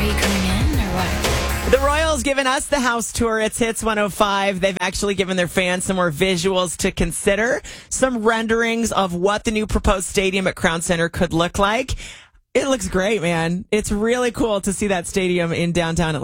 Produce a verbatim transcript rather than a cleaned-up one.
Are you coming in or what? The Royals giving us the house tour. It's Hits one oh five. They've actually given their fans some more visuals to consider, some renderings of what the new proposed stadium at Crown Center could look like. It looks great, man. It's really cool to see that stadium in downtown Atlanta.